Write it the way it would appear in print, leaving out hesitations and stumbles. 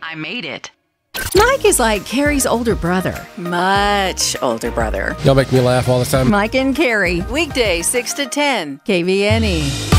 I made it. Mike is like Carrie's older brother. Much older brother. Y'all make me laugh all the time. Mike and Carrie. Weekday 6 to 10. KVNE.